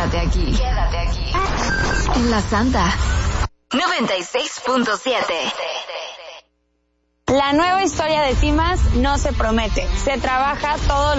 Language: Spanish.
Quédate aquí. En La Santa 96.7. La nueva historia de Timas no se promete. Se trabaja todo